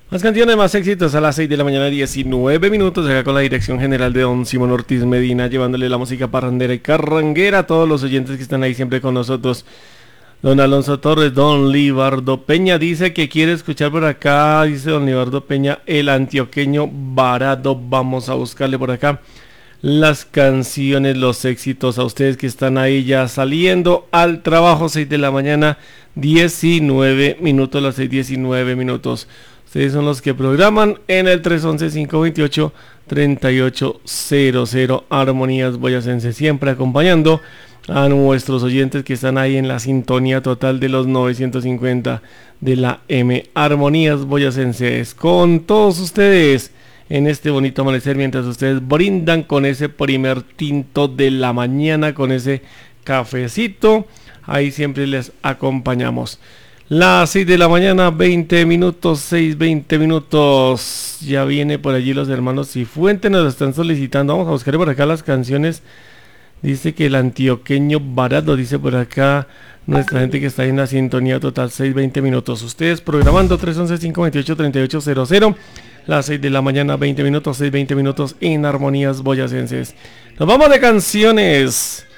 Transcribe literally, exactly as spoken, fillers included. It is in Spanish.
Más canciones, más éxitos a las seis de la mañana, diecinueve minutos, acá con la dirección general de don Simón Ortiz Medina, llevándole la música parrandera y carranguera a todos los oyentes que están ahí siempre con nosotros. Don Alonso Torres, don Libardo Peña dice que quiere escuchar por acá, dice don Libardo Peña, el antioqueño varado. Vamos a buscarle por acá las canciones, los éxitos a ustedes que están ahí ya saliendo al trabajo, seis de la mañana, diecinueve minutos, las seis diecinueve minutos. Ustedes son los que programan en el tres once, cinco veintiocho, treinta y ocho cero cero. Armonías Boyacense, siempre acompañando a nuestros oyentes que están ahí en la sintonía total de los novecientos cincuenta de la M. Armonías Boyacenses, con todos ustedes en este bonito amanecer, mientras ustedes brindan con ese primer tinto de la mañana, con ese cafecito. Ahí siempre les acompañamos. Las seis de la mañana, veinte minutos, seis, veinte minutos. Ya viene por allí los hermanos Cifuentes, nos lo están solicitando. Vamos a buscar por acá las canciones. Dice que el antioqueño barato, dice por acá nuestra gente que está ahí en la sintonía total, seis, veinte minutos. Ustedes programando tres once, cinco veintiocho, treinta y ocho cero cero. Las seis de la mañana, veinte minutos, seis, veinte minutos en Armonías Boyacenses. Nos vamos de canciones.